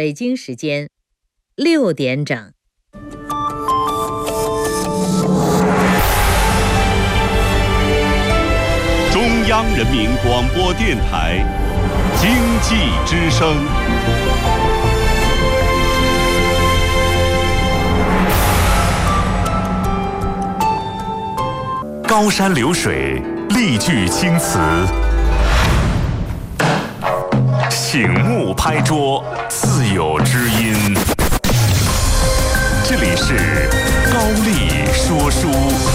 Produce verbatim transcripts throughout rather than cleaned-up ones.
北京时间六点整。 中央人民广播电台经济之声。高山流水，丽句青词，醒目拍桌，自有知音。这里是高丽说书。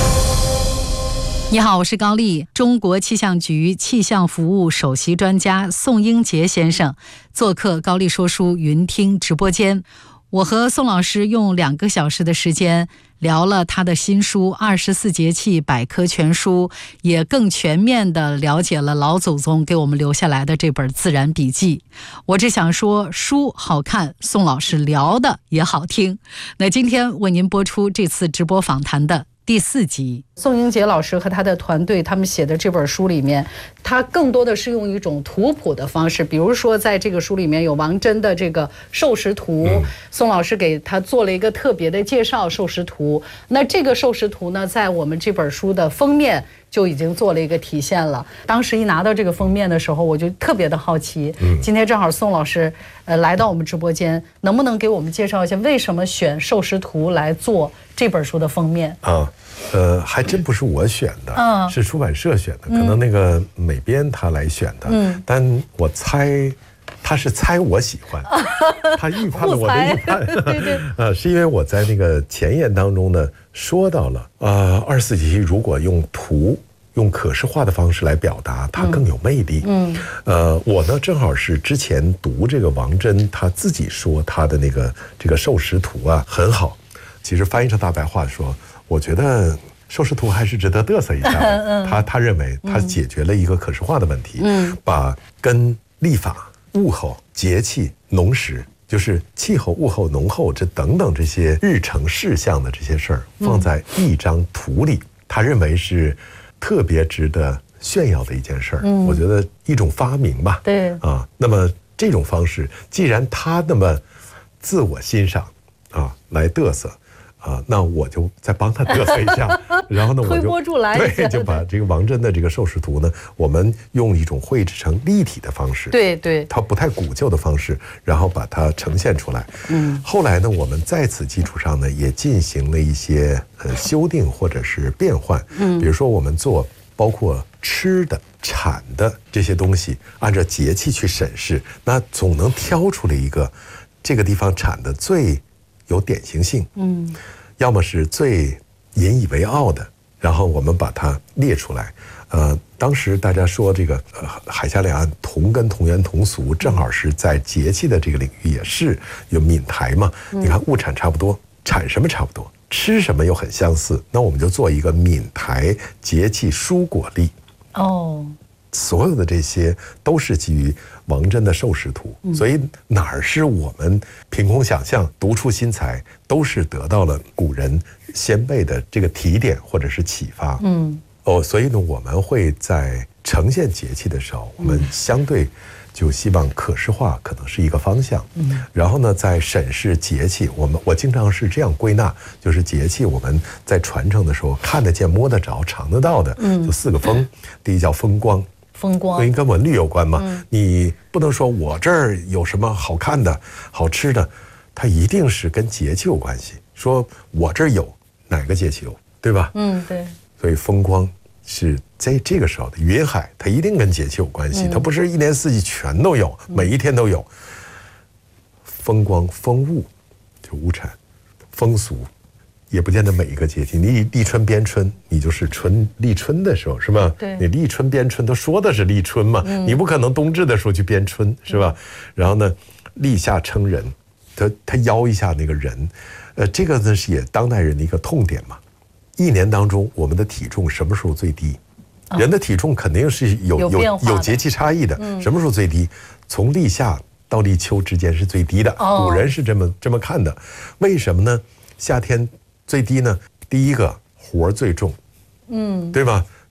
你好，我是高丽。中国气象局气象服务首席专家宋英杰先生做客高丽说书云听直播间。我和宋老师用两个小时的时间聊了他的新书《二十四节气百科全书》，也更全面地了解了老祖宗给我们留下来的这本自然笔记。我只想说，书好看，宋老师聊的也好听。那今天为您播出这次直播访谈的第四集。宋英杰老师和他的团队他们写的这本书里面，他更多的是用一种图谱的方式，比如说在这个书里面有王真的这个授时图、嗯、宋老师给他做了一个特别的介绍授时图。那这个授时图呢，在我们这本书的封面就已经做了一个体现了。当时一拿到这个封面的时候，我就特别的好奇、嗯、今天正好宋老师呃来到我们直播间，能不能给我们介绍一下为什么选授时图来做这本书的封面啊？呃，还真不是我选的，嗯、是出版社选的，可能那个美编他来选的，嗯、但我猜他是猜我喜欢，他预判了我的预判，对对，呃，是因为我在那个前言当中呢说到了，呃，二十四节气如果用图。用可视化的方式来表达，它更有魅力。嗯，呃，我呢正好是之前读这个王真他自己说他的那个这个授时图啊很好。其实翻译成大白话说，我觉得授时图还是值得嘚瑟一下的。嗯、他他认为他解决了一个可视化的问题，嗯，把跟历法、物候、节气、农时。就是气候、物候、农候这等等这些日程事项的这些事儿，放在一张图里，他认为是特别值得炫耀的一件事儿、嗯，我觉得一种发明吧。对啊，那么这种方式，既然他那么自我欣赏啊，来嘚瑟啊，那我就再帮他嘚瑟一下。然后呢，我就推波助澜，对，就把这个王真的这个授时图呢，我们用一种绘制成立体的方式，对对，它不太古旧的方式，然后把它呈现出来。嗯，后来呢，我们在此基础上呢，也进行了一些呃修订或者是变换。嗯，比如说我们做包括吃的、产的这些东西，按照节气去审视，那总能挑出来一个这个地方产的最有典型性。嗯，要么是最引以为傲的，然后我们把它列出来。呃，当时大家说这个呃海峡两岸同根同源同俗，正好是在节气的这个领域也是有闽台嘛。嗯、你看物产差不多，产什么差不多，吃什么又很相似，那我们就做一个闽台节气蔬果历。哦。所有的这些都是基于王真的授时图、嗯、所以哪儿是我们凭空想象独出心裁，都是得到了古人先辈的这个提点或者是启发。嗯，哦，所以呢，我们会在呈现节气的时候，我们相对就希望可视化可能是一个方向。嗯，然后呢，在审视节气，我们我经常是这样归纳，就是节气我们在传承的时候看得见、摸得着、尝得到的，嗯，就四个风。第一叫风光。风光，因为跟文旅有关嘛、嗯，你不能说我这儿有什么好看的、好吃的，它一定是跟节气有关系。说我这儿有哪个节气有，对吧？嗯，对。所以风光是在这个时候的云海，它一定跟节气有关系，嗯、它不是一年四季全都有，每一天都有。风光、风物，就物产、风俗。也不见得每一个节气，你立春编春，你就是春立春的时候，是吧？对，你立春编春都说的是立春嘛、嗯，你不可能冬至的时候去编春，是吧？嗯、然后呢，立夏称人，他他邀一下那个人，呃，这个呢是也当代人的一个痛点嘛。一年当中，我们的体重什么时候最低？哦、人的体重肯定是有有 有, 有节气差异的、嗯，什么时候最低？从立夏到立秋之间是最低的，哦、古人是这么这么看的。为什么呢？夏天最低呢，第一个活最重，嗯，对吧？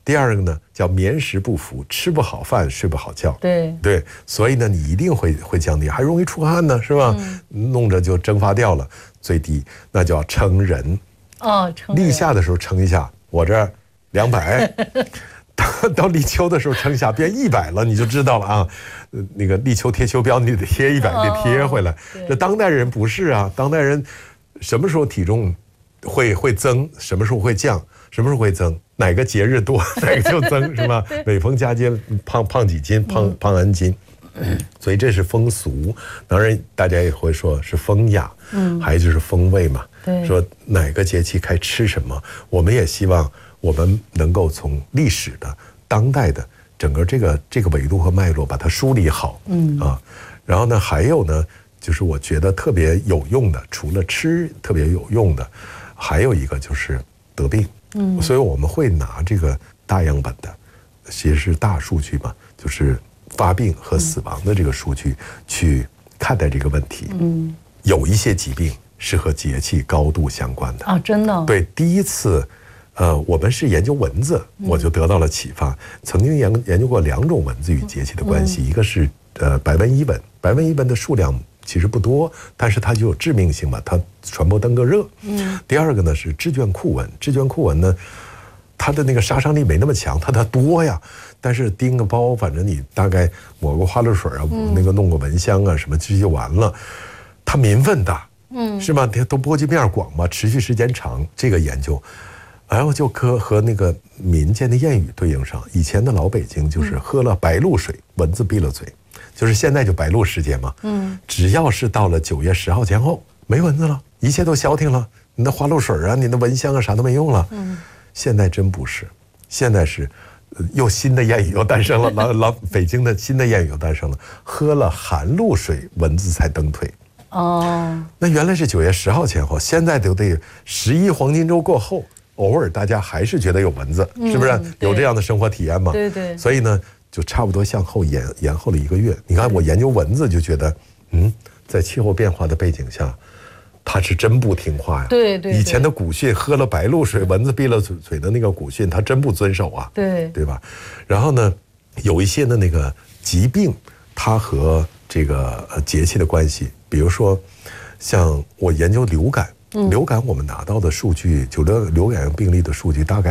第二个呢叫眠食不服，吃不好饭，睡不好觉。 对对，所以呢你一定会会降低，还容易出汗呢，是吧？嗯、弄着就蒸发掉了。最低那叫称人。 哦，称人。 立夏的时候称一下，我这儿两百。到到立秋的时候称一下变一百了，你就知道了啊。呃、那个立秋贴秋膘，你得贴一百，得贴回来。这当代人不是啊，当代人什么时候体重会会增，什么时候会降，什么时候会增，哪个节日多哪个就增，是吧？每逢佳节胖胖几斤，胖胖 N 斤。嗯、所以这是风俗，当然大家也会说是风雅，嗯，还有就是风味嘛。对，说哪个节气该吃什么，我们也希望我们能够从历史的、当代的整个这个这个维度和脉络把它梳理好，嗯啊，然后呢，还有呢，就是我觉得特别有用的，除了吃特别有用的，还有一个就是得病，嗯，所以我们会拿这个大样本的，其实是大数据嘛，就是发病和死亡的这个数据去看待这个问题，嗯，有一些疾病是和节气高度相关的啊，真的，哦， 对，第一次。呃，我们是研究蚊子，我就得到了启发。嗯、曾经研研究过两种蚊子与节气的关系，嗯、一个是呃白纹伊蚊，白纹伊蚊的数量其实不多，但是它就有致命性嘛，它传播登革热。嗯。第二个呢是致倦库蚊，致倦库蚊呢，它的那个杀伤力没那么强，它的多呀，但是叮个包，反正你大概抹个花露水啊，嗯、那个弄个蚊香啊什么，这就完了。它民愤大，嗯，是吧？它都波及面广嘛，持续时间长，这个研究。然后就和和那个民间的谚语对应上，以前的老北京就是喝了白露水，蚊子闭了嘴，就是现在就白露时节嘛。嗯，只要是到了九月十号前后，没蚊子了，一切都消停了，你的花露水啊，你的蚊香啊，啥都没用了。嗯，现在真不是，现在是，又新的谚语又诞生了，老老北京的新的谚语又诞生了，喝了寒露水，蚊子才蹬腿。哦，那原来是九月十号前后，现在都得十一黄金周过后。偶尔大家还是觉得有蚊子，嗯、是不是有这样的生活体验吗？ 对对。 所以呢，就差不多向后延延后了一个月。你看，我研究蚊子就觉得，嗯，在气候变化的背景下，它是真不听话呀。 对 对, 对。 以前的古训，喝了白露水，蚊子闭了嘴的那个古训，它真不遵守啊。 对。 对吧？然后呢，有一些的那个疾病，它和这个节气的关系，比如说，像我研究流感。流感我们拿到的数据，就流流感病例的数据大概